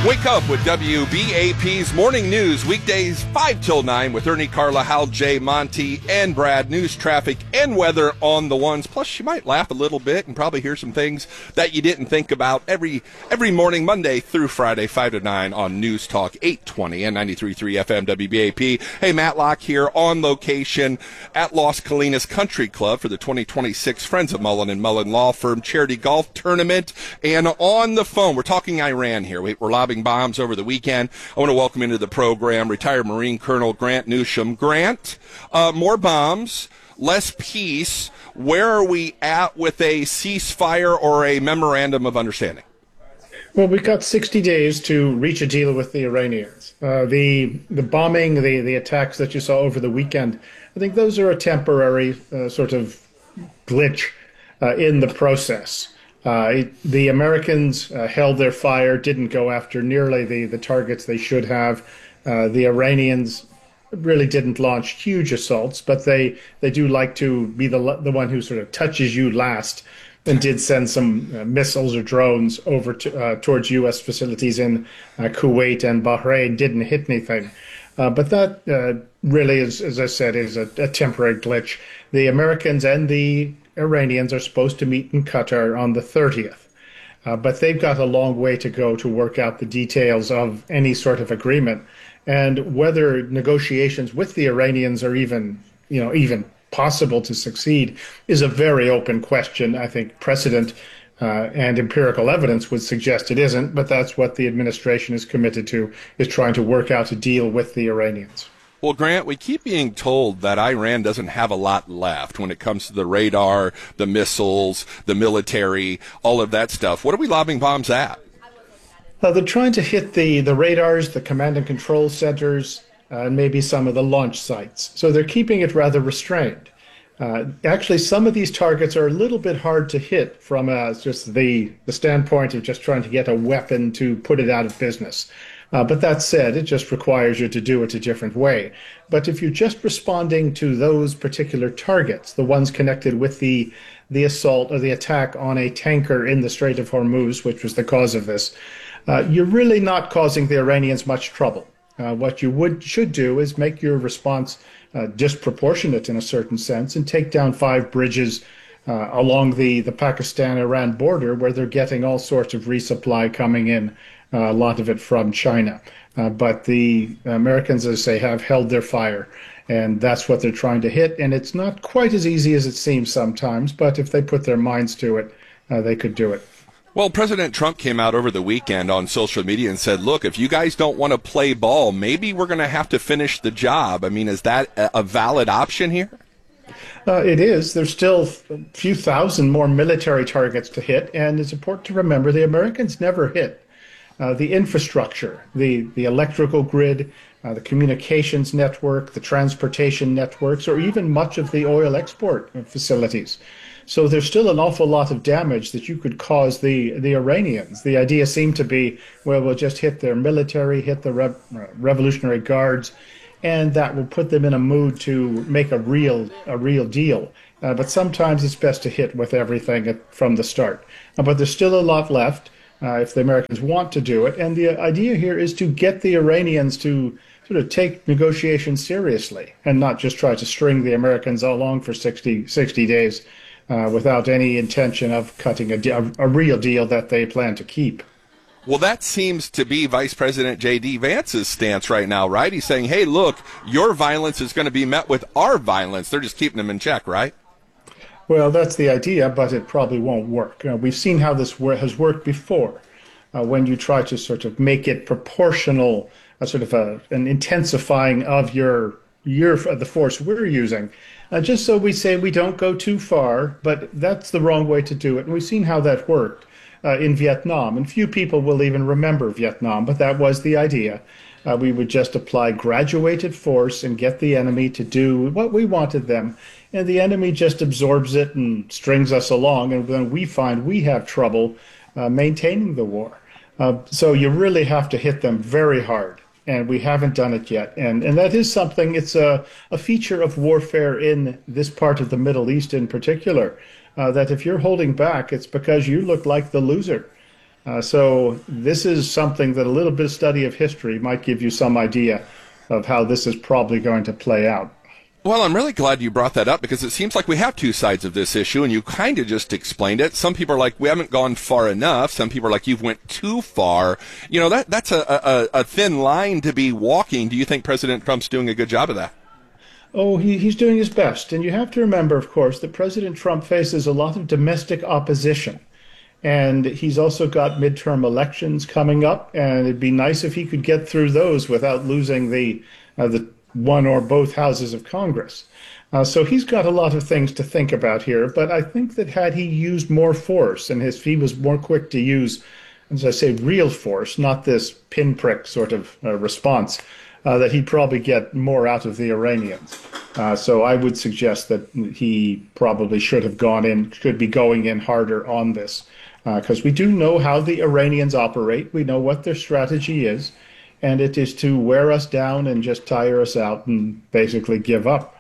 Wake up with WBAP's Morning News, weekdays 5 till 9 with Ernie, Carla, Hal, Jay, Monty, and Brad. News, traffic, and weather on the ones. Plus, you might laugh a little bit and probably hear some things that you didn't think about every morning, Monday through Friday, 5 to 9 on News Talk 820 and 93.3 FM WBAP. Hey, Matlock here on location at Las Colinas Country Club for the 2026 Friends of Mullen and Mullen Law Firm Charity Golf Tournament. And on the phone, we're talking Iran here. We're lobbing bombs over the weekend. I want to welcome into the program retired Marine Colonel Grant Newsham. Grant, more bombs, less peace. Where are we at with a ceasefire or a memorandum of understanding? Well, we've got 60 days to reach a deal with the Iranians. The bombing, the attacks that you saw over the weekend, I think those are a temporary sort of glitch in the process. The Americans held their fire, didn't go after nearly the targets they should have. The Iranians really didn't launch huge assaults, but they do like to be the one who sort of touches you last, and did send some missiles or drones over towards U.S. facilities in Kuwait and Bahrain. Didn't hit anything. But that really is, as I said, is a temporary glitch. The Americans and the Iranians are supposed to meet in Qatar on the 30th. But they've got a long way to go to work out the details of any sort of agreement. And whether negotiations with the Iranians are even possible to succeed is a very open question. I think precedent and empirical evidence would suggest it isn't, but that's what the administration is committed to, is trying to work out a deal with the Iranians. Well, Grant, we keep being told that Iran doesn't have a lot left when it comes to the radar, the missiles, the military, all of that stuff. What are we lobbing bombs at? They're trying to hit the radars, the command and control centers, and maybe some of the launch sites. So they're keeping it rather restrained. Actually, some of these targets are a little bit hard to hit from just the standpoint of just trying to get a weapon to put it out of business. But that said, it just requires you to do it a different way. But if you're just responding to those particular targets, the ones connected with the assault or the attack on a tanker in the Strait of Hormuz, which was the cause of this, you're really not causing the Iranians much trouble. What you should do is make your response disproportionate in a certain sense and take down 5 bridges along the Pakistan-Iran border where they're getting all sorts of resupply coming in, a lot of it from China. But the Americans, as I say, have held their fire, and that's what they're trying to hit. And it's not quite as easy as it seems sometimes, but if they put their minds to it, they could do it. Well, President Trump came out over the weekend on social media and said, look, if you guys don't want to play ball, maybe we're going to have to finish the job. I mean, is that a valid option here? It is. There's still a few thousand more military targets to hit, and it's important to remember the Americans never hit the infrastructure, the electrical grid, the communications network, the transportation networks, or even much of the oil export facilities. So there's still an awful lot of damage that you could cause the Iranians. The idea seemed to be, well, we'll just hit their military, hit the Revolutionary Guards, and that will put them in a mood to make a real deal. But sometimes it's best to hit with everything from the start. But there's still a lot left if the Americans want to do it. And the idea here is to get the Iranians to sort of take negotiations seriously and not just try to string the Americans along for 60 days without any intention of cutting a real deal that they plan to keep. Well, that seems to be Vice President J.D. Vance's stance right now, right? He's saying, hey, look, your violence is going to be met with our violence. They're just keeping them in check, right? Well, that's the idea, but it probably won't work. We've seen how this has worked before. When you try to sort of make it proportional, an intensifying of the force we're using, just so we say we don't go too far, but that's the wrong way to do it. And we've seen how that worked in Vietnam. And few people will even remember Vietnam, but that was the idea. We would just apply graduated force and get the enemy to do what we wanted them. And the enemy just absorbs it and strings us along. And then we find we have trouble maintaining the war. So you really have to hit them very hard. And we haven't done it yet. And that is something, it's a feature of warfare in this part of the Middle East in particular, that if you're holding back, it's because you look like the loser. So this is something that a little bit of study of history might give you some idea of how this is probably going to play out. Well, I'm really glad you brought that up because it seems like we have two sides of this issue, and you kind of just explained it. Some people are like, we haven't gone far enough. Some people are like, you've went too far. You know, that's a thin line to be walking. Do you think President Trump's doing a good job of that? Oh, he's doing his best. And you have to remember, of course, that President Trump faces a lot of domestic opposition. And he's also got midterm elections coming up, and it'd be nice if he could get through those without losing the one or both houses of Congress. So he's got a lot of things to think about here. But I think that had he used more force, and if he was more quick to use, as I say, real force, not this pinprick sort of response, that he'd probably get more out of the Iranians. So I would suggest that he probably should be going in harder on this. Because we do know how the Iranians operate. We know what their strategy is, and it is to wear us down and just tire us out and basically give up.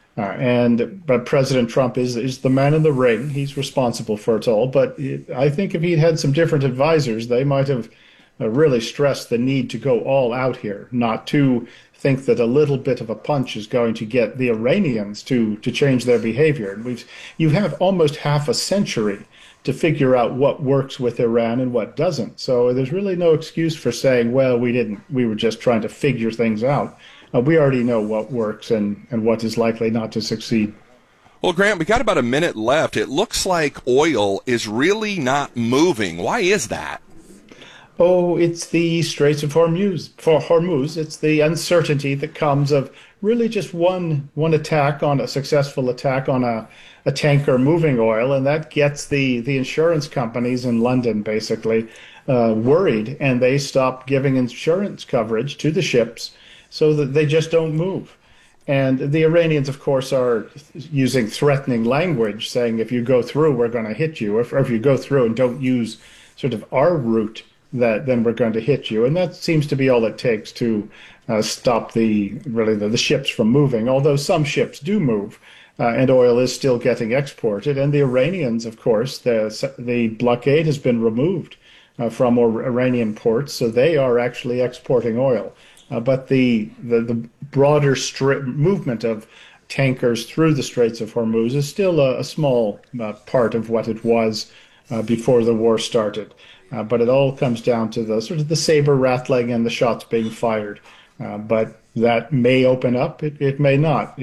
But President Trump is the man in the ring. He's responsible for it all. But I think if he'd had some different advisors, they might have really stressed the need to go all out here, not to think that a little bit of a punch is going to get the Iranians to change their behavior. And you have almost half a century to figure out what works with Iran and what doesn't. So there's really no excuse for saying, well, we were just trying to figure things out. We already know what works and what is likely not to succeed. Well, Grant, we got about a minute left. It looks like oil is really not moving. Why is that? Oh, it's the Straits of Hormuz. It's the uncertainty that comes of really just one successful attack on a tanker moving oil, and that gets the insurance companies in London basically worried, and they stop giving insurance coverage to the ships so that they just don't move. And the Iranians, of course, are using threatening language, saying if you go through, we're going to hit you, or if you go through and don't use sort of our route, then we're going to hit you. And that seems to be all it takes to stop the ships from moving, although some ships do move. And oil is still getting exported. And the Iranians, of course, the blockade has been removed from Iranian ports, so they are actually exporting oil. But the broader movement of tankers through the Straits of Hormuz is still a small part of what it was before the war started. But it all comes down to the sort of the saber rattling and the shots being fired. But that may open up. It may not.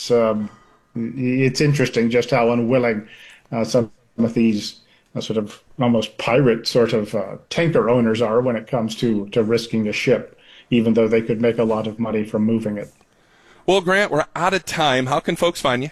It's interesting just how unwilling some of these sort of almost pirate sort of tanker owners are when it comes to risking a ship, even though they could make a lot of money from moving it. Well, Grant, we're out of time. How can folks find you?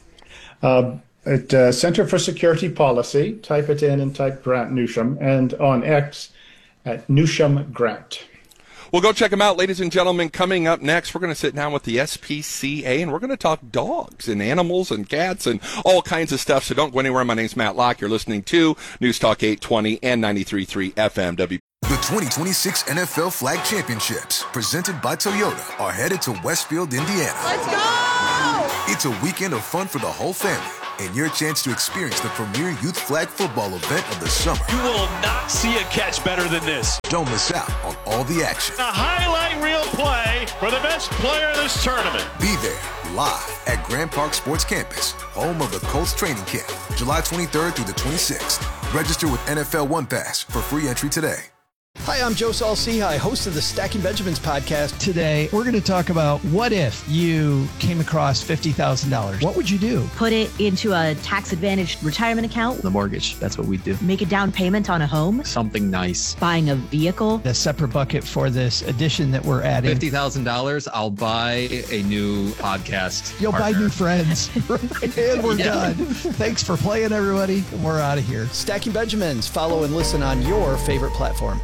At Center for Security Policy, type it in and type Grant Newsham, and on X at Newsham Grant. Well, go check them out, ladies and gentlemen. Coming up next, we're going to sit down with the SPCA, and we're going to talk dogs and animals and cats and all kinds of stuff. So don't go anywhere. My name's Matt Locke. You're listening to News Talk 820 and 93.3 FM WP. The 2026 NFL Flag Championships, presented by Toyota, are headed to Westfield, Indiana. Let's go! It's a weekend of fun for the whole family, and your chance to experience the premier youth flag football event of the summer. You will not see a catch better than this. Don't miss out on all the action. A highlight reel play for the best player in this tournament. Be there, live at Grand Park Sports Campus, home of the Colts training camp, July 23rd through the 26th. Register with NFL One Pass for free entry today. Hi, I'm Joe Saul-Sehy, host of the Stacking Benjamins podcast. Today, we're going to talk about what if you came across $50,000? What would you do? Put it into a tax-advantaged retirement account. The mortgage, that's what we do. Make a down payment on a home. Something nice. Buying a vehicle. A separate bucket for this addition that we're adding. $50,000, I'll buy a new podcast You'll partner. buy new friends. And we're done. Thanks for playing, everybody. We're out of here. Stacking Benjamins. Follow and listen on your favorite platform.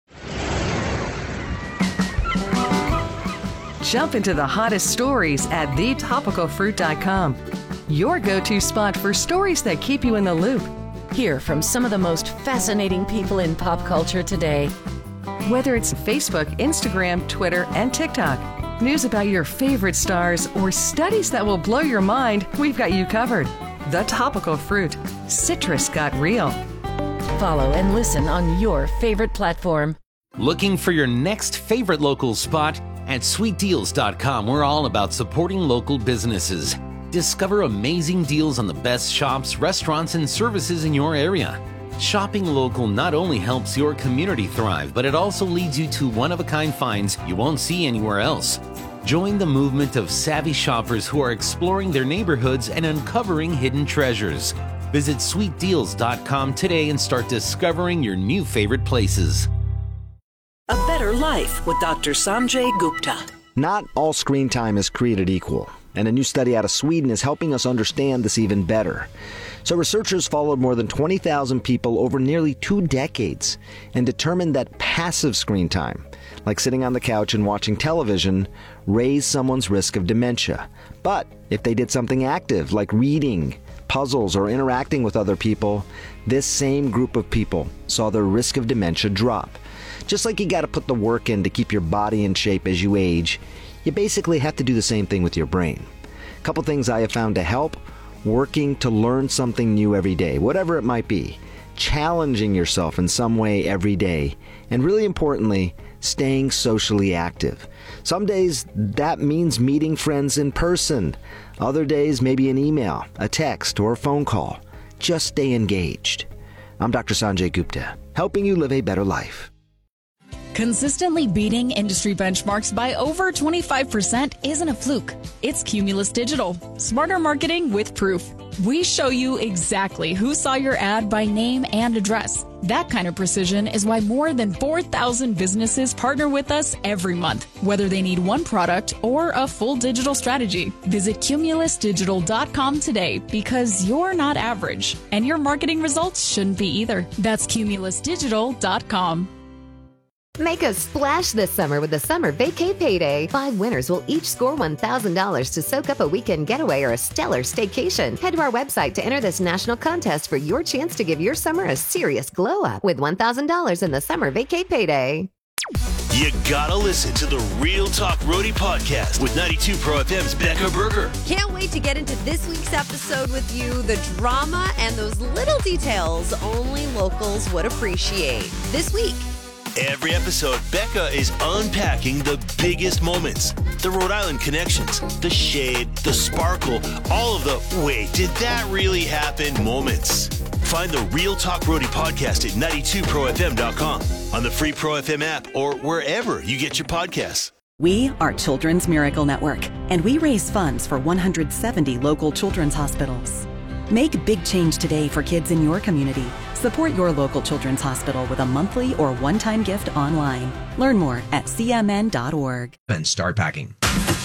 Jump into the hottest stories at thetopicalfruit.com. Your go-to spot for stories that keep you in the loop. Hear from some of the most fascinating people in pop culture today. Whether it's Facebook, Instagram, Twitter, and TikTok, news about your favorite stars, or studies that will blow your mind, we've got you covered. The Topical Fruit. Citrus got real. follow and listen on your favorite platform. Looking for your next favorite local spot? At sweetdeals.com, we're all about supporting local businesses. Discover amazing deals on the best shops, restaurants, and services in your area. Shopping local not only helps your community thrive, but it also leads you to one-of-a-kind finds you won't see anywhere else. Join the movement of savvy shoppers who are exploring their neighborhoods and uncovering hidden treasures. Visit sweetdeals.com today and start discovering your new favorite places. A Better Life with Dr. Sanjay Gupta. Not all screen time is created equal, and a new study out of Sweden is helping us understand this even better. So researchers followed more than 20,000 people over nearly 2 decades and determined that passive screen time, like sitting on the couch and watching television, raised someone's risk of dementia. But if they did something active, like reading, puzzles, or interacting with other people, this same group of people saw their risk of dementia drop. Just like you got to put the work in to keep your body in shape as you age, you basically have to do the same thing with your brain. A couple things I have found to help: working to learn something new every day, whatever it might be, challenging yourself in some way every day, and really importantly, staying socially active. Some days that means meeting friends in person. Other days maybe an email, a text, or a phone call. Just stay engaged. I'm Dr. Sanjay Gupta, helping you live a better life. Consistently beating industry benchmarks by over 25% isn't a fluke. It's Cumulus Digital. Smarter marketing with proof. We show you exactly who saw your ad by name and address. That kind of precision is why more than 4,000 businesses partner with us every month, whether they need one product or a full digital strategy. Visit cumulusdigital.com today, because you're not average, and your marketing results shouldn't be either. That's cumulusdigital.com. Make a splash this summer with the Summer Vacay Payday. 5 winners will each score $1,000 to soak up a weekend getaway or a stellar staycation. Head to our website to enter this national contest for your chance to give your summer a serious glow up with $1,000 in the Summer Vacay Payday. You gotta listen to the Real Talk Roadie podcast with 92 Pro FM's Becca Berger. Can't wait to get into this week's episode with you. The drama and those little details only locals would appreciate. This week, every episode, Becca is unpacking the biggest moments, the Rhode Island connections, the shade, the sparkle, all of the wait, did that really happen moments. Find the Real Talk Roadie podcast at 92profm.com, on the free Pro FM app, or wherever you get your podcasts. We are Children's Miracle Network, and we raise funds for 170 local children's hospitals. Make big change today for kids in your community. Support your local children's hospital with a monthly or one-time gift online. Learn more at cmn.org. And start packing.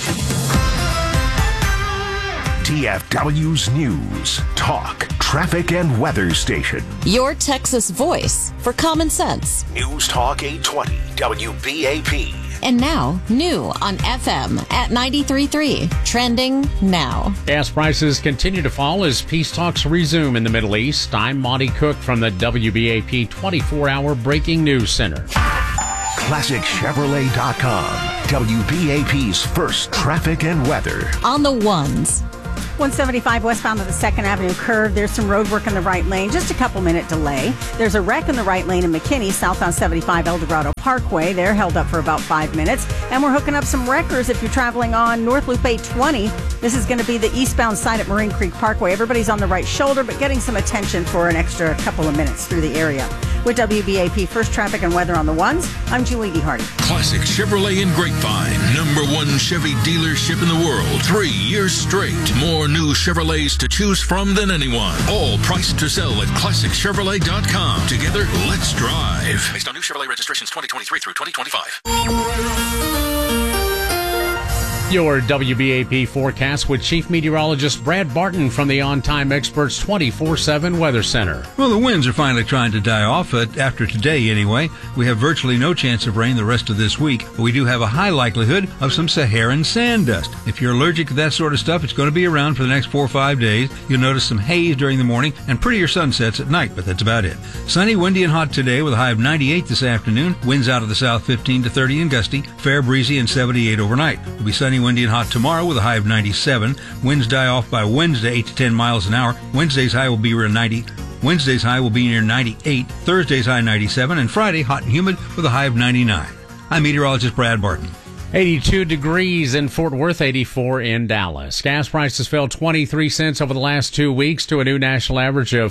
TFW's News, Talk, Traffic, and Weather Station. Your Texas voice for common sense. News Talk 820 WBAP. And now, new on FM at 93.3. Trending now. Gas prices continue to fall as peace talks resume in the Middle East. I'm Monty Cook from the WBAP 24-hour Breaking News Center. ClassicChevrolet.com. WBAP's first traffic and weather. On the ones. 175 westbound of the 2nd Avenue curve. There's some road work in the right lane, just a couple-minute delay. There's a wreck in the right lane in McKinney, southbound 75 El Dorado Parkway. They're held up for about 5 minutes. And we're hooking up some wreckers if you're traveling on North Loop 820. This is going to be the eastbound side at Marine Creek Parkway. Everybody's on the right shoulder, but getting some attention for an extra couple of minutes through the area. With WBAP First Traffic and Weather on the ones, I'm Julie D. Hardy. Classic Chevrolet in Grapevine. #1 Chevy dealership in the world. 3 years straight. More new Chevrolets to choose from than anyone. All priced to sell at ClassicChevrolet.com. Together, let's drive. Based on new Chevrolet registrations 2023 through 2025. Your WBAP forecast with Chief Meteorologist Brad Barton from the On Time Experts 24/7 Weather Center. Well, the winds are finally trying to die off, after today anyway. We have virtually no chance of rain the rest of this week, but we do have a high likelihood of some Saharan sand dust. If you're allergic to that sort of stuff, it's going to be around for the next 4 or 5 days. You'll notice some haze during the morning and prettier sunsets at night, but that's about it. Sunny, windy, and hot today with a high of 98 this afternoon. Winds out of the south 15 to 30 and gusty. Fair, breezy, and 78 overnight. It'll be sunny, windy, and hot tomorrow with a high of 97. Winds die off by Wednesday, 8 to 10 miles an hour. Wednesday's high will be around 90. Wednesday's high will be near 98, Thursday's high 97, and Friday hot and humid with a high of 99. I'm meteorologist Brad Barton. 82 degrees in Fort Worth, 84 in Dallas. Gas prices fell 23 cents over the last 2 weeks to a new national average of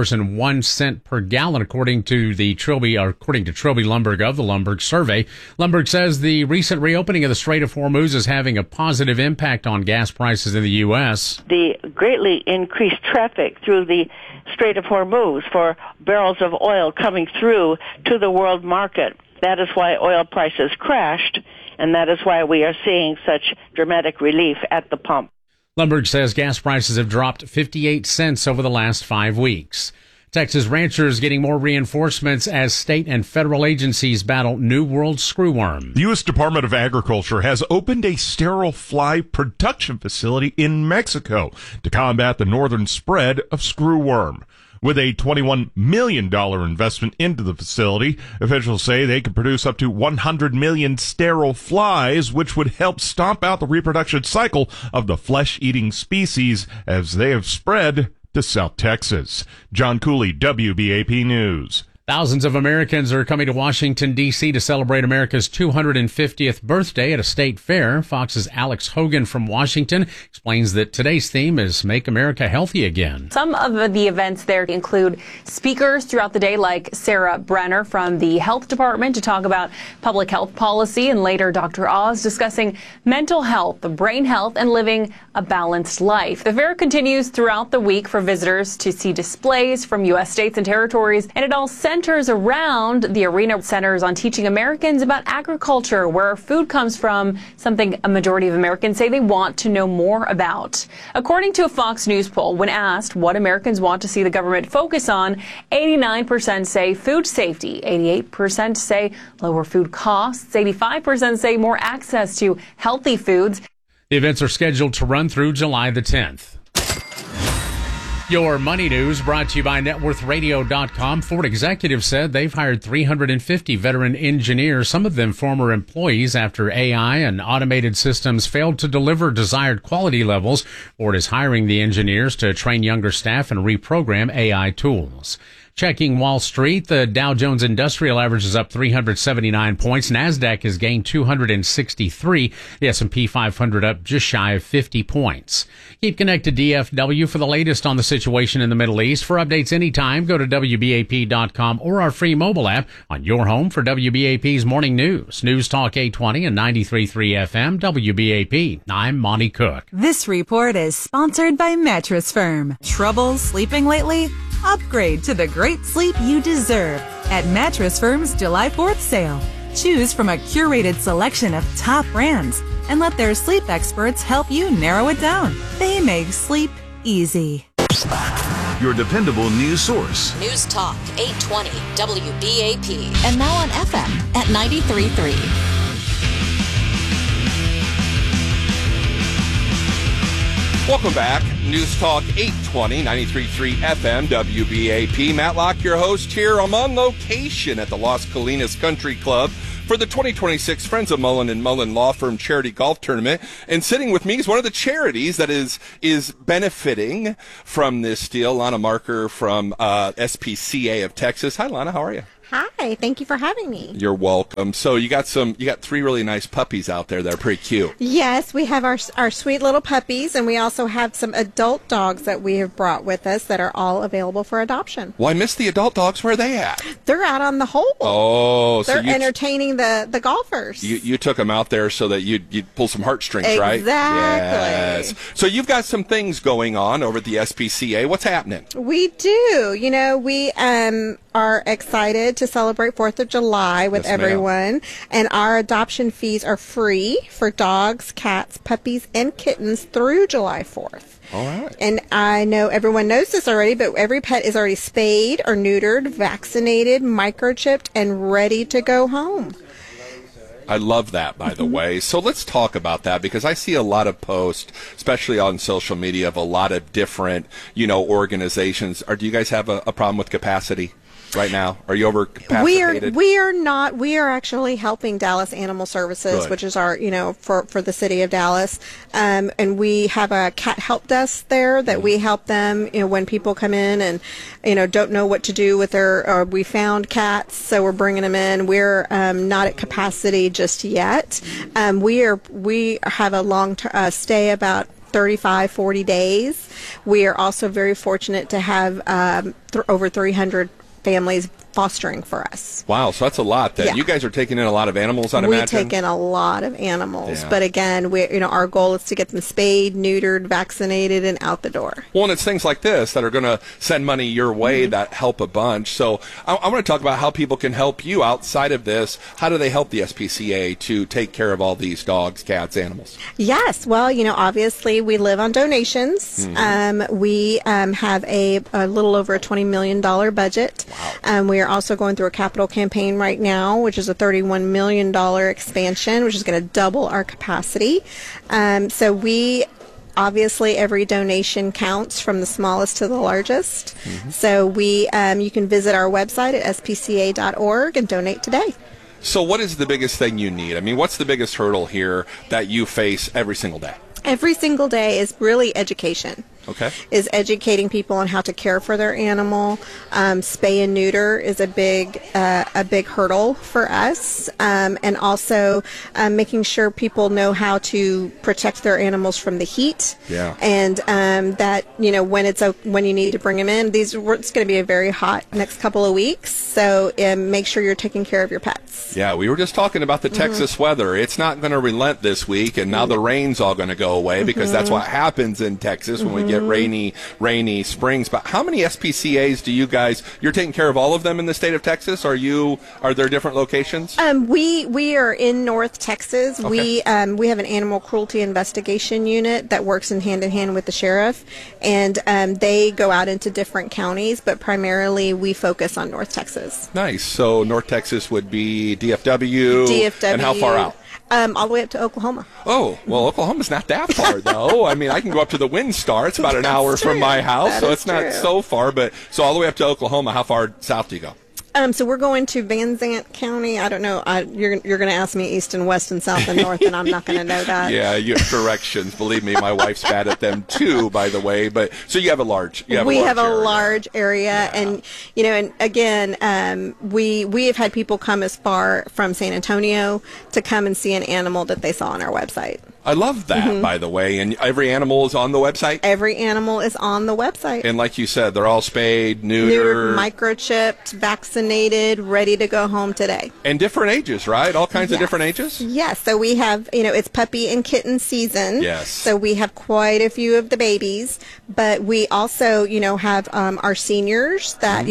$4.01 per gallon, according to Trilby Lumberg of the Lumberg survey. Lumberg says the recent reopening of the Strait of Hormuz is having a positive impact on gas prices in the U.S. The greatly increased traffic through the Strait of Hormuz for barrels of oil coming through to the world market. That is why oil prices crashed. And that is why we are seeing such dramatic relief at the pump. Lumberg says gas prices have dropped 58 cents over the last 5 weeks. Texas ranchers getting more reinforcements as state and federal agencies battle New World screwworm. The U.S. Department of Agriculture has opened a sterile fly production facility in Mexico to combat the northern spread of screwworm. With a $21 million investment into the facility, officials say they could produce up to 100 million sterile flies, which would help stomp out the reproduction cycle of the flesh-eating species as they have spread to South Texas. John Cooley, WBAP News. Thousands of Americans are coming to Washington, D.C. to celebrate America's 250th birthday at a state fair. Fox's Alex Hogan from Washington explains that today's theme is Make America Healthy Again. Some of the events there include speakers throughout the day like Sarah Brenner from the Health Department to talk about public health policy, and later Dr. Oz discussing mental health, brain health, and living a balanced life. The fair continues throughout the week for visitors to see displays from U.S. states and territories, and it all centers around the arena centers on teaching Americans about agriculture, where our food comes from, something a majority of Americans say they want to know more about. According to a Fox News poll, when asked what Americans want to see the government focus on, 89% say food safety, 88% say lower food costs, 85% say more access to healthy foods. The events are scheduled to run through July the 10th. Your money news brought to you by NetWorthRadio.com. Ford executives said they've hired 350 veteran engineers, some of them former employees, after AI and automated systems failed to deliver desired quality levels. Ford is hiring the engineers to train younger staff and reprogram AI tools. Checking Wall Street, the Dow Jones Industrial Average is up 379 points. NASDAQ has gained 263. The S&P 500 up just shy of 50 points. Keep connected to DFW for the latest on the situation in the Middle East. For updates anytime, go to WBAP.com or our free mobile app on your home for WBAP's Morning News. News Talk 820 and 93.3 FM, WBAP. I'm Monty Cook. This report is sponsored by Mattress Firm. Trouble sleeping lately? Upgrade to the great sleep you deserve at Mattress Firm's July 4th sale. Choose from a curated selection of top brands and let their sleep experts help you narrow it down. They make sleep easy. Your dependable news source. News Talk 820 WBAP. And now on FM at 93.3. Welcome back. News Talk 820, 93.3 FM, WBAP. Matt Locke, your host here. I'm on location at the Las Colinas Country Club for the 2026 Friends of Mullen & Mullen Law Firm Charity Golf Tournament. And sitting with me is one of the charities that is benefiting from this deal, Lana Marker from SPCA of Texas. Hi, Lana. How are you? Hi, thank you for having me. You're welcome. So you got three really nice puppies out there that are pretty cute. Yes, we have our sweet little puppies, and we also have some adult dogs that we have brought with us that are all available for adoption. Well, I missed the adult dogs. Where are they at? They're out on the hole. Oh, they're entertaining the golfers. You took them out there so that you'd pull some heartstrings, right? Exactly. Yes. So you've got some things going on over at the SPCA. What's happening? We do. You know, we are excited to celebrate 4th of July with everyone. And our adoption fees are free for dogs, cats, puppies, and kittens through July 4th. All right. And I know everyone knows this already, but every pet is already spayed or neutered, vaccinated, microchipped, and ready to go home. I love that, by the way. So let's talk about that, because I see a lot of posts, especially on social media, of a lot of different, organizations. Do you guys have a problem with capacity? right now? Are you overcapacitated? We are not. We are actually helping Dallas Animal Services, Good. which is our, for the city of Dallas. And we have a cat help desk there that we help them, when people come in and, don't know what to do with their, we found cats, so we're bringing them in. We're not at capacity just yet. We have a long stay, about 35, 40 days. We are also very fortunate to have over 300 families fostering for us. Wow, so that's a lot then. Yeah. You guys are taking in a lot of animals, I'd imagine? We take in a lot of animals, Yeah. but again, our goal is to get them spayed, neutered, vaccinated, and out the door. Well, and it's things like this that are going to send money your way that help a bunch. So I want to talk about how people can help you outside of this. How do they help the SPCA to take care of all these dogs, cats, animals? Yes, well, obviously we live on donations. We have a little over a $20 million budget. Wow. We are also going through a capital campaign right now, which is a $31 million expansion, which is going to double our capacity. So we obviously every donation counts, from the smallest to the largest. So you can visit our website at spca.org and donate today. So what is the biggest thing you need? I mean, what's the biggest hurdle here that you face every single day? Every single day is really education. Okay. Is educating people on how to care for their animal. Spay and neuter is a big hurdle for us, and also making sure people know how to protect their animals from the heat. Yeah. And that when you need to bring them in, it's going to be a very hot next couple of weeks. So make sure you're taking care of your pets. Yeah, we were just talking about the Texas weather. It's not going to relent this week, and now the rain's all going to go away because that's what happens in Texas when we get rainy springs. But how many SPCAs do you're taking care of all of them in the state of Texas? Are there different locations? We are in North Texas. Okay. We have an animal cruelty investigation unit that works in hand with the sheriff, and they go out into different counties, but primarily we focus on North Texas. Nice. So North Texas would be DFW. And how far out? All the way up to Oklahoma. Oh, well, Oklahoma's not that far, though. I mean, I can go up to the WinStar. It's about an hour from my house, so it's not so far. But so all the way up to Oklahoma, how far south do you go? So we're going to Van Zant County. I don't know. You're going to ask me east and west and south and north, and I'm not going to know that. Yeah, you have directions. Believe me, my wife's bad at them too, by the way. But so you have a large. We have a large area, and and again, we have had people come as far from San Antonio to come and see an animal that they saw on our website. I love that, by the way. And every animal is on the website? Every animal is on the website. And like you said, they're all spayed, neutered, microchipped, vaccinated, ready to go home today. And different ages, right? All kinds of different ages? Yes. So we have, it's puppy and kitten season. Yes. So we have quite a few of the babies. But we also, have our seniors that,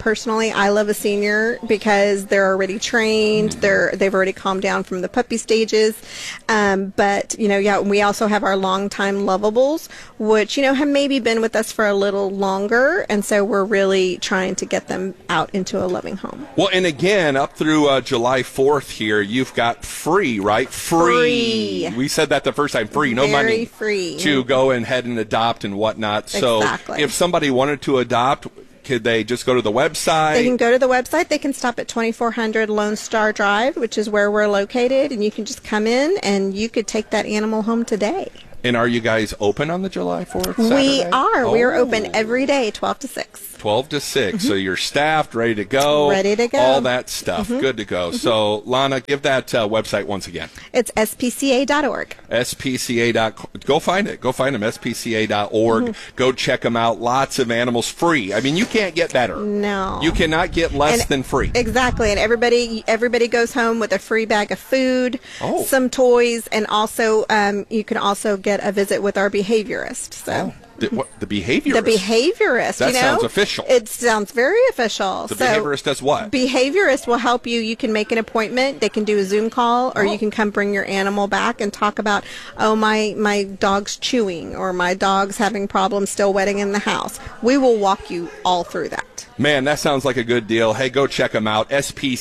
I love a senior because they're already trained. They've already calmed down from the puppy stages. But, we also have our longtime lovables, which, have maybe been with us for a little longer. And so we're really trying to get them out into a loving home. Well, and again, up through July 4th here, you've got free, right? Free. We said that the first time. Free. No money. Very free. To go ahead and adopt and whatnot. So if somebody wanted to adopt, could they just go to the website? They can go to the website. They can stop at 2400 Lone Star Drive, which is where we're located, and you can just come in and you could take that animal home today. And are you guys open on the July 4th? Saturday? We are. We are open every day, 12 to 6. 12 to 6. So you're staffed, ready to go. Ready to go. All that stuff. Good to go. So, Lana, give that website once again. It's spca.org. Go find it. Go find them, spca.org. Go check them out. Lots of animals free. I mean, you can't get better. No. You cannot get less than free. Exactly. And everybody goes home with a free bag of food, some toys, and also you can also get a visit with our behaviorist. So. The behaviorist? The behaviorist. That sounds official. It sounds very official. The behaviorist does what? Behaviorist will help you. You can make an appointment. They can do a Zoom call, or you can come bring your animal back and talk about, my dog's chewing, or my dog's having problems still wetting in the house. We will walk you all through that. Man, that sounds like a good deal. Hey, go check them out.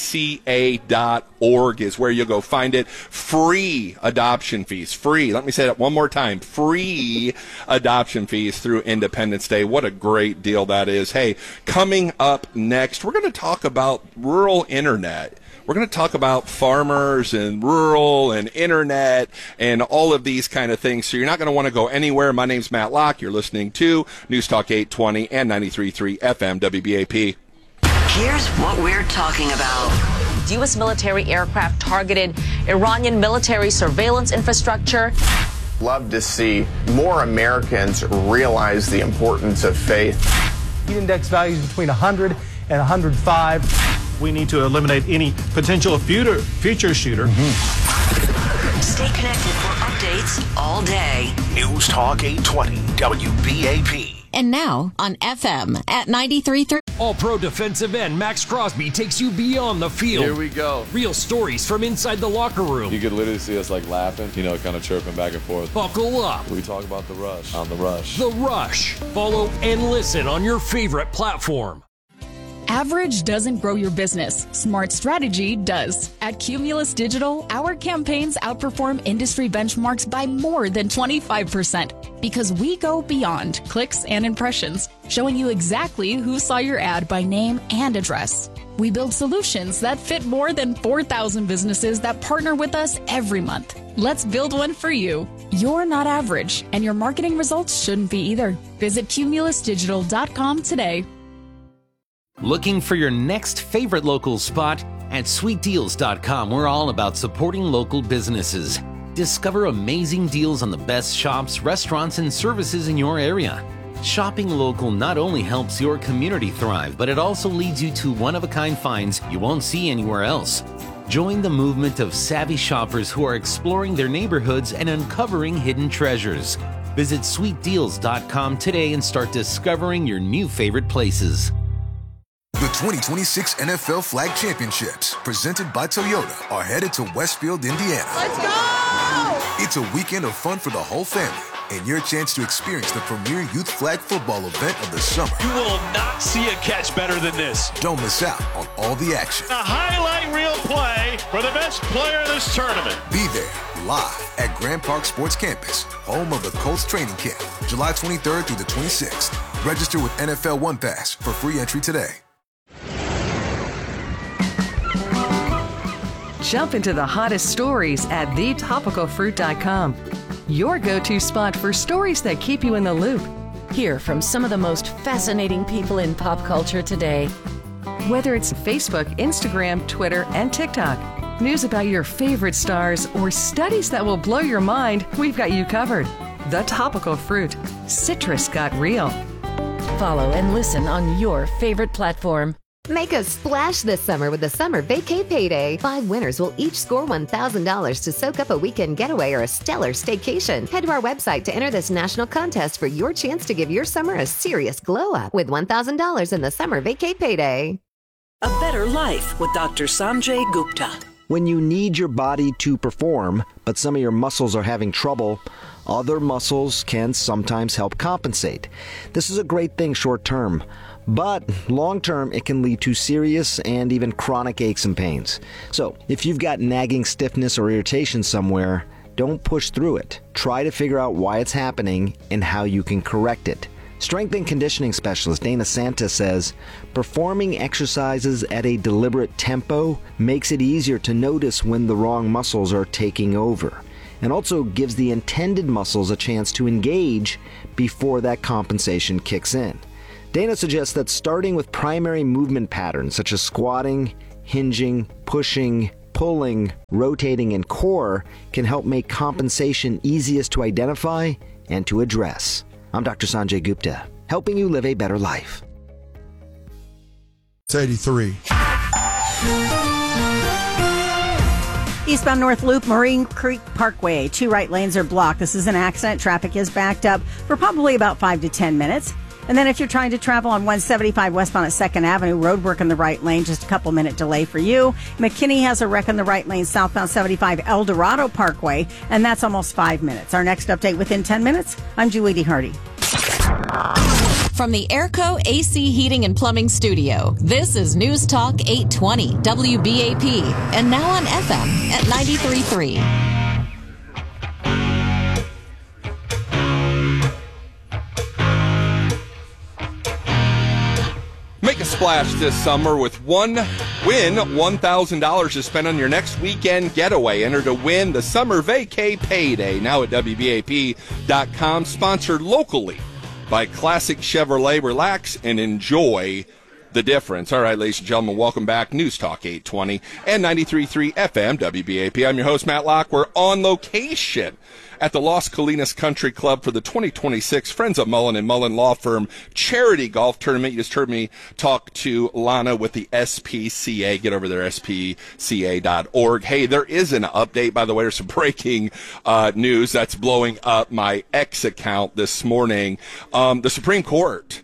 SPCA.org is where you'll go find it. Free adoption fees. Free. Let me say that one more time. Free adoption fees through Independence Day. What a great deal that is. Hey, coming up next, we're going to talk about rural internet. We're going to talk about farmers and rural and internet and all of these kind of things. So you're not going to want to go anywhere. My name's Matt Locke. You're listening to News Talk 820 and 93.3 FM WBAP. Here's what we're talking about. U.S. military aircraft targeted Iranian military surveillance infrastructure. Love to see more Americans realize the importance of faith. Heat index values between 100 and 105. We need to eliminate any potential future shooter. Stay connected for updates all day. News Talk 820 WBAP. And now on FM at 93.3. All-Pro defensive end Max Crosby takes you beyond the field. Here we go. Real stories from inside the locker room. You could literally see us like laughing, kind of chirping back and forth. Buckle up. We talk about The Rush on The Rush. The Rush. Follow and listen on your favorite platform. Average doesn't grow your business. Smart strategy does. At Cumulus Digital, our campaigns outperform industry benchmarks by more than 25% because we go beyond clicks and impressions, showing you exactly who saw your ad by name and address. We build solutions that fit more than 4,000 businesses that partner with us every month. Let's build one for you. You're not average, and your marketing results shouldn't be either. Visit cumulusdigital.com today. Looking for your next favorite local spot? At sweetdeals.com, we're all about supporting local businesses. Discover amazing deals on the best shops, restaurants, and services in your area. Shopping local not only helps your community thrive, but it also leads you to one-of-a-kind finds you won't see anywhere else. Join the movement of savvy shoppers who are exploring their neighborhoods and uncovering hidden treasures. Visit sweetdeals.com today and start discovering your new favorite places. The 2026 NFL Flag Championships, presented by Toyota, are headed to Westfield, Indiana. Let's go! It's a weekend of fun for the whole family and your chance to experience the premier youth flag football event of the summer. You will not see a catch better than this. Don't miss out on all the action. A highlight reel play for the best player in this tournament. Be there live at Grand Park Sports Campus, home of the Colts training camp, July 23rd through the 26th. Register with NFL One Pass for free entry today. Jump into the hottest stories at thetopicalfruit.com. Your go-to spot for stories that keep you in the loop. Hear from some of the most fascinating people in pop culture today. Whether it's Facebook, Instagram, Twitter, and TikTok, news about your favorite stars, or studies that will blow your mind, we've got you covered. The Topical Fruit. Citrus got real. Follow and listen on your favorite platform. Make a splash this summer with the Summer Vacay Payday. 5 winners will each score $1,000 to soak up a weekend getaway or a stellar staycation. Head to our website to enter this national contest for your chance to give your summer a serious glow up with $1,000 in the Summer Vacay Payday. A better life with Dr. Sanjay Gupta. When you need your body to perform, but some of your muscles are having trouble, other muscles can sometimes help compensate. This is a great thing short term. But long-term, it can lead to serious and even chronic aches and pains. So if you've got nagging stiffness or irritation somewhere, don't push through it. Try to figure out why it's happening and how you can correct it. Strength and conditioning specialist Dana Santa says, performing exercises at a deliberate tempo makes it easier to notice when the wrong muscles are taking over, and also gives the intended muscles a chance to engage before that compensation kicks in. Dana suggests that starting with primary movement patterns such as squatting, hinging, pushing, pulling, rotating, and core can help make compensation easiest to identify and to address. I'm Dr. Sanjay Gupta, helping you live a better life. It's 83. Eastbound North Loop, Marine Creek Parkway. 2 right lanes are blocked. This is an accident. Traffic is backed up for probably about 5 to 10 minutes. And then if you're trying to travel on 175 westbound at 2nd Avenue, road work in the right lane, just a couple minute delay for you. McKinney has a wreck in the right lane, southbound 75 El Dorado Parkway, and that's almost 5 minutes. Our next update within 10 minutes. I'm Julie D. Hardy. From the Airco AC Heating and Plumbing Studio, this is News Talk 820 WBAP, and now on FM at 93.3. Make a splash this summer with win $1,000 to spend on your next weekend getaway. Enter to win the Summer Vacay Payday, now at WBAP.com, sponsored locally by Classic Chevrolet. Relax and enjoy the difference. All right, ladies and gentlemen, welcome back. News Talk 820 and 93.3 FM WBAP. I'm your host, Matt Locke. We're on location at the Las Colinas Country Club for the 2026 Friends of Mullen and Mullen Law Firm Charity Golf Tournament. You just heard me talk to Lana with the SPCA. Get over there, spca.org. Hey, there is an update, by the way. There's some breaking news that's blowing up my X account this morning. The Supreme Court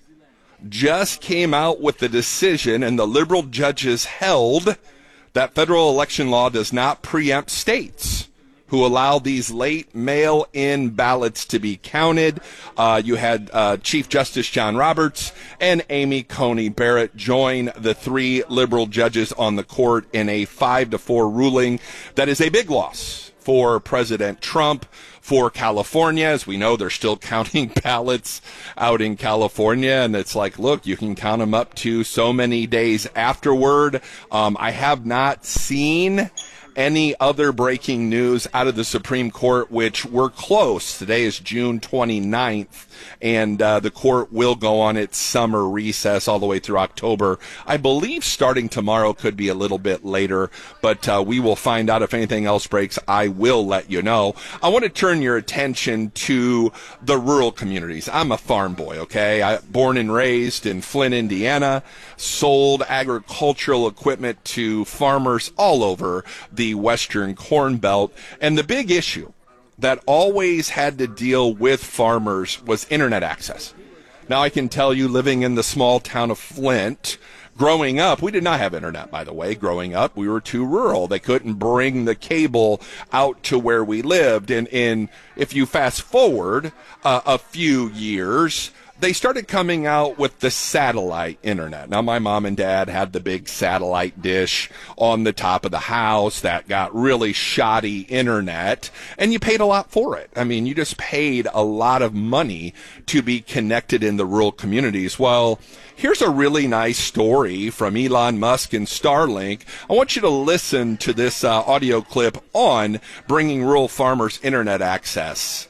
just came out with the decision, and the liberal judges held that federal election law does not preempt states who allow these late mail-in ballots to be counted. You had Chief Justice John Roberts and Amy Coney Barrett join the three liberal judges on the court in a 5-4 ruling that is a big loss for President Trump, for California. As we know, they're still counting ballots out in California, and it's like, look, you can count them up to so many days afterward. I have not seen any other breaking news out of the Supreme Court, which we're close. Today is June 29th, and the court will go on its summer recess all the way through October. I believe starting tomorrow, could be a little bit later, but we will find out. If anything else breaks, I will let you know. I want to turn your attention to the rural communities. I'm a farm boy, okay? Born and raised in Flint, Indiana, sold agricultural equipment to farmers all over the Western Corn Belt. And the big issue that always had to deal with farmers was internet access. Now, I can tell you, living in the small town of Flint, growing up, we did not have internet, by the way. Growing up, we were too rural. They couldn't bring the cable out to where we lived. And if you fast forward a few years, they started coming out with the satellite internet. Now, my mom and dad had the big satellite dish on the top of the house that got really shoddy internet, and you paid a lot for it. I mean, you just paid a lot of money to be connected in the rural communities. Well, here's a really nice story from Elon Musk and Starlink. I want you to listen to this audio clip on bringing rural farmers internet access.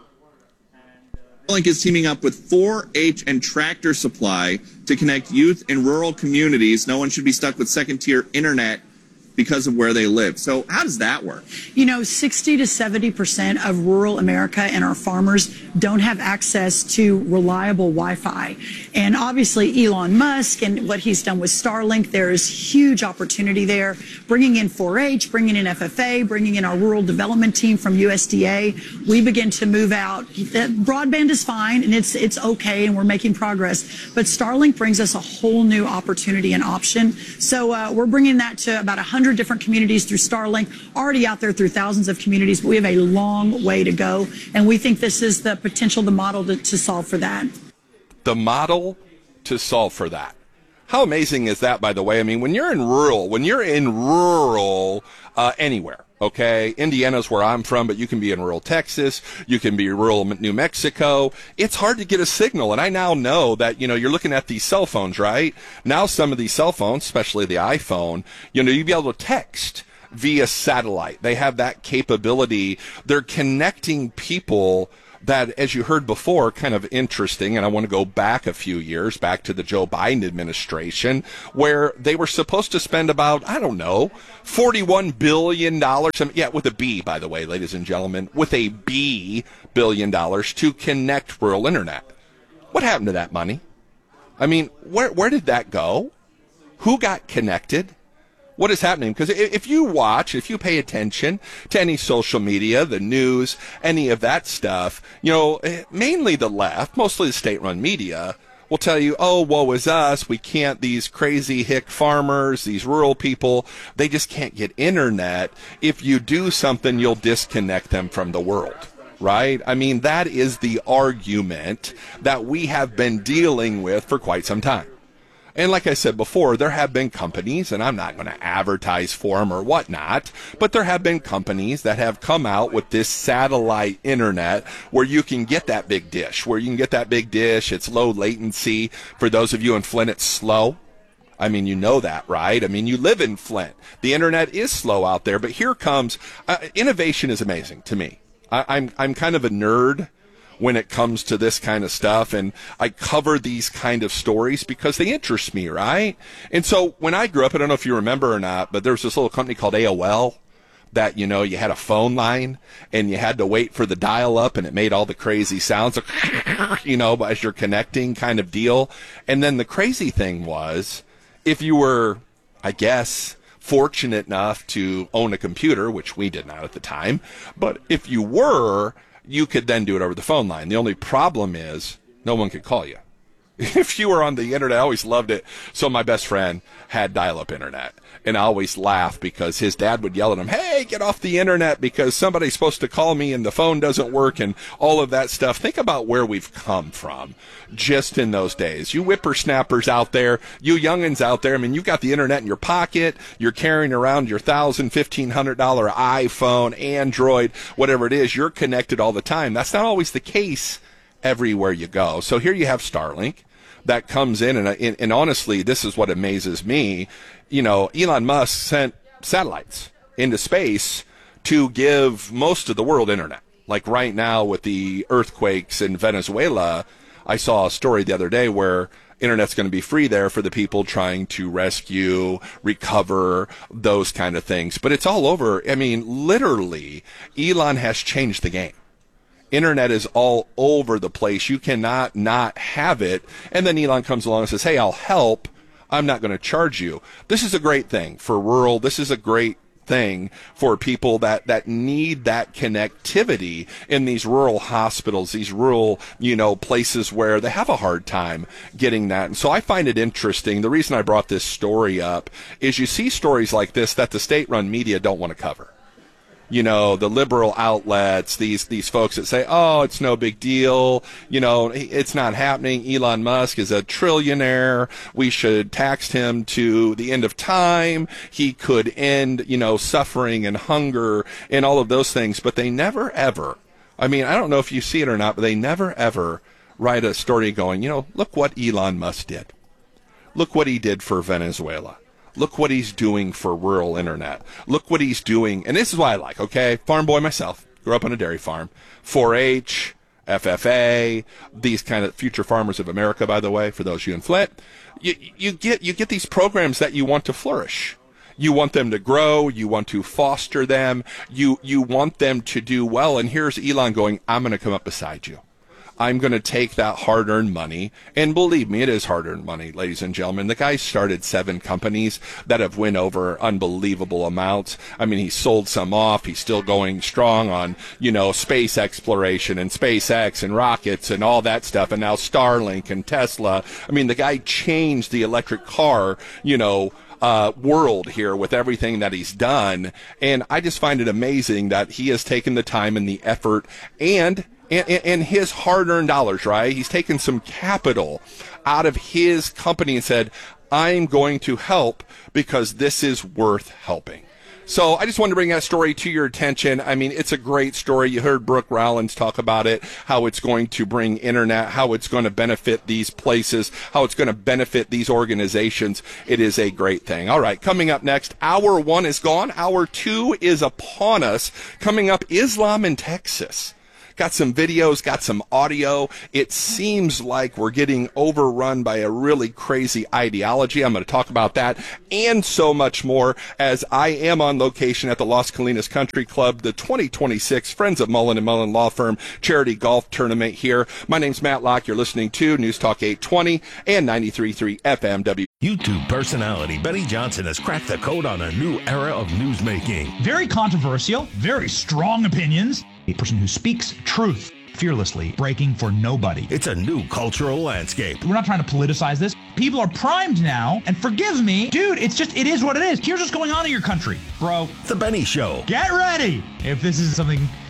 Starlink is teaming up with 4-H and Tractor Supply to connect youth in rural communities. No one should be stuck with second-tier internet because of where they live. So how does that work? You know, 60 to 70% of rural America and our farmers don't have access to reliable Wi-Fi. And obviously Elon Musk and what he's done with Starlink, there is huge opportunity there. Bringing in 4-H, bringing in FFA, bringing in our rural development team from USDA, we begin to move out. Broadband is fine and it's okay and we're making progress, but Starlink brings us a whole new opportunity and option. So we're bringing that to about 100 different communities through Starlink, already out there through thousands of communities, but we have a long way to go, and we think this is the potential, the model to solve for that. The model to solve for that. How amazing is that, by the way? I mean, when you're in rural anywhere, okay? Indiana's where I'm from, but you can be in rural Texas, you can be rural New Mexico. It's hard to get a signal, and I now know that, you know, you're looking at these cell phones, right? Now some of these cell phones, especially the iPhone, you know, you'd be able to text via satellite. They have that capability. They're connecting people that, as you heard before, kind of interesting, and I want to go back a few years, back to the Joe Biden administration, where they were supposed to spend about, I don't know, $41 billion, yeah, with a B, by the way, ladies and gentlemen, with a B, billion dollars to connect rural internet. What happened to that money? I mean, where did that go? Who got connected? What is happening? Because if you pay attention to any social media, the news, any of that stuff, you know, mainly the left, mostly the state-run media, will tell you, oh, woe is us, we can't, these crazy hick farmers, these rural people, they just can't get internet. If you do something, you'll disconnect them from the world. right? I mean, that is the argument that we have been dealing with for quite some time. And like I said before, there have been companies, and I'm not going to advertise for them or whatnot, but there have been companies that have come out with this satellite internet where you can get that big dish, It's low latency. For those of you in Flint, it's slow. I mean, you know that, right? I mean, you live in Flint. The internet is slow out there, but here comes, innovation is amazing to me. I'm kind of a nerd when it comes to this kind of stuff, and I cover these kind of stories because they interest me, right? And so when I grew up, I don't know if you remember or not, but there was this little company called AOL that, you know, you had a phone line and you had to wait for the dial-up and it made all the crazy sounds, you know, as you're connecting kind of deal. And then the crazy thing was, if you were, I guess, fortunate enough to own a computer, which we did not at the time, but if you were, you could then do it over the phone line. The only problem is no one could call you. If you were on the internet, I always loved it. So my best friend had dial-up internet, and I always laugh because his dad would yell at him, "Hey, get off the internet because somebody's supposed to call me and the phone doesn't work," and all of that stuff. Think about where we've come from just in those days. You whippersnappers out there, you youngins out there, I mean, you've got the internet in your pocket, you're carrying around your $1,000, $1,500 iPhone, Android, whatever it is, you're connected all the time. That's not always the case everywhere you go. So here you have Starlink that comes in, and honestly, this is what amazes me. You know, Elon Musk sent satellites into space to give most of the world internet. Like right now with the earthquakes in Venezuela, I saw a story the other day where internet's going to be free there for the people trying to rescue, recover, those kind of things. But it's all over. I mean, literally, Elon has changed the game. Internet is all over the place. You cannot not have it. And then Elon comes along and says, "Hey, I'll help. I'm not going to charge you." This is a great thing for rural. This is a great thing for people that need that connectivity in these rural hospitals, these rural, you know, places where they have a hard time getting that. And so I find it interesting. The reason I brought this story up is you see stories like this that the state-run media don't want to cover. You know, the liberal outlets, these folks that say, "Oh, it's no big deal. You know, it's not happening. Elon Musk is a trillionaire. We should tax him to the end of time. He could end, you know, suffering and hunger and all of those things." But they never, ever, I mean, I don't know if you see it or not, but they never, ever write a story going, you know, look what Elon Musk did. Look what he did for Venezuela. Look what he's doing for rural internet. Look what he's doing. And this is why I like, okay, farm boy myself, grew up on a dairy farm, 4-H, FFA, these kind of Future Farmers of America, by the way, for those of you in Flint. You get these programs that you want to flourish. You want them to grow. You want to foster them. You want them to do well. And here's Elon going, "I'm going to come up beside you. I'm going to take that hard-earned money," and believe me, it is hard-earned money, ladies and gentlemen. The guy started 7 companies that have went over unbelievable amounts. I mean, he sold some off. He's still going strong on, you know, space exploration and SpaceX and rockets and all that stuff, and now Starlink and Tesla. I mean, the guy changed the electric car, you know, world here with everything that he's done, and I just find it amazing that he has taken the time and the effort and his hard-earned dollars, right? He's taken some capital out of his company and said, "I'm going to help because this is worth helping." So I just wanted to bring that story to your attention. I mean, it's a great story. You heard Brooke Rollins talk about it, how it's going to bring internet, how it's going to benefit these places, how it's going to benefit these organizations. It is a great thing. All right, coming up next, hour 1 is gone. Hour 2 is upon us. Coming up, Islam in Texas. Got some videos, got some audio. It seems like we're getting overrun by a really crazy ideology. I'm going to talk about that and so much more as I am on location at the Las Colinas Country Club, the 2026 Friends of Mullen & Mullen Law Firm Charity Golf Tournament here. My name's Matt Locke. You're listening to News Talk 820 and 93.3 FMW. YouTube personality Benny Johnson has cracked the code on a new era of newsmaking. Very controversial, very strong opinions. A person who speaks truth fearlessly, breaking for nobody. It's a new cultural landscape. We're not trying to politicize this. People are primed now, and forgive me, dude, it is what it is. Here's what's going on in your country, bro. The Benny Show. Get ready. If this is something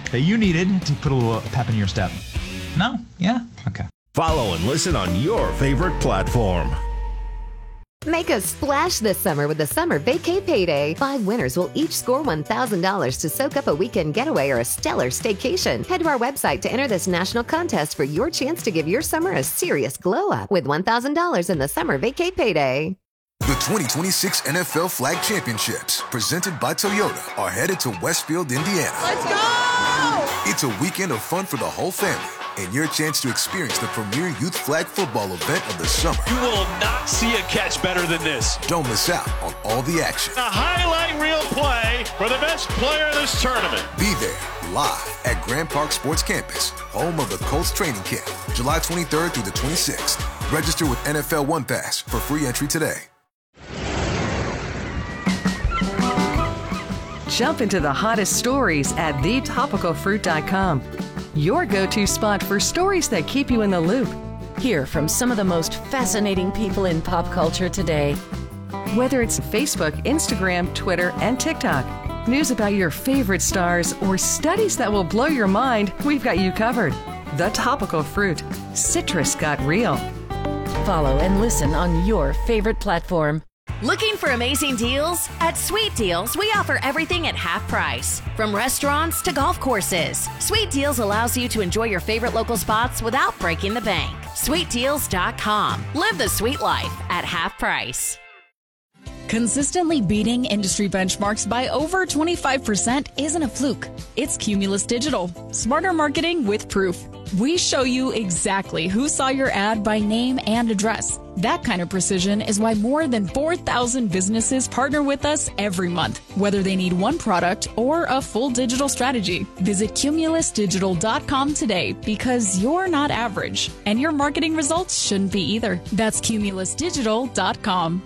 that you needed to put a little pep in your step? No? Yeah? Okay. Follow and listen on your favorite platform. Make a splash this summer with the Summer Vacay Payday. 5 winners will each score $1,000 to soak up a weekend getaway or a stellar staycation. Head to our website to enter this national contest for your chance to give your summer a serious glow up with $1,000 in the Summer Vacay Payday. The 2026 NFL Flag Championships, presented by Toyota, are headed to Westfield, Indiana. Let's go! It's a weekend of fun for the whole family and your chance to experience the premier youth flag football event of the summer. You will not see a catch better than this. Don't miss out on all the action. A highlight reel play for the best player in this tournament. Be there live at Grand Park Sports Campus, home of the Colts training camp, July 23rd through the 26th. Register with NFL One Pass for free entry today. Jump into the hottest stories at thetopicalfruit.com. Your go-to spot for stories that keep you in the loop. Hear from some of the most fascinating people in pop culture today. Whether it's Facebook, Instagram, Twitter, and TikTok, news about your favorite stars, or studies that will blow your mind, we've got you covered. The Topical Fruit. Citrus got real. Follow and listen on your favorite platform. Looking for amazing deals? At Sweet Deals, we offer everything at half price. From restaurants to golf courses, Sweet Deals allows you to enjoy your favorite local spots without breaking the bank. SweetDeals.com. Live the sweet life at half price. Consistently beating industry benchmarks by over 25% isn't a fluke. It's Cumulus Digital. Smarter marketing with proof. We show you exactly who saw your ad by name and address. That kind of precision is why more than 4,000 businesses partner with us every month, whether they need one product or a full digital strategy. Visit cumulusdigital.com today because you're not average, and your marketing results shouldn't be either. That's cumulusdigital.com.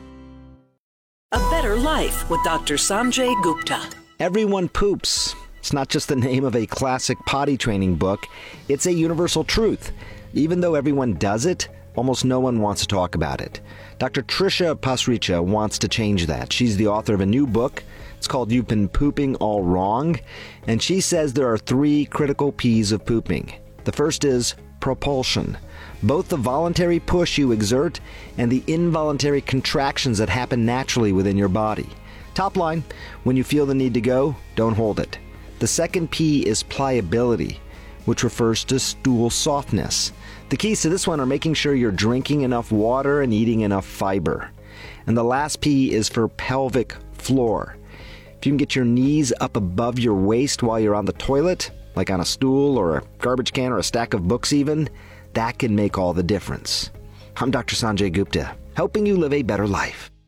A Better Life with Dr. Sanjay Gupta. Everyone poops. It's not just the name of a classic potty training book. It's a universal truth. Even though everyone does it, almost no one wants to talk about it. Dr. Trisha Pasricha wants to change that. She's the author of a new book. It's called You've Been Pooping All Wrong. And she says there are 3 critical P's of pooping. The first is propulsion. Both the voluntary push you exert and the involuntary contractions that happen naturally within your body. Top line, when you feel the need to go, don't hold it. The second P is pliability, which refers to stool softness. The keys to this one are making sure you're drinking enough water and eating enough fiber. And the last P is for pelvic floor. If you can get your knees up above your waist while you're on the toilet, like on a stool or a garbage can or a stack of books even, that can make all the difference. I'm Dr. Sanjay Gupta, helping you live a better life.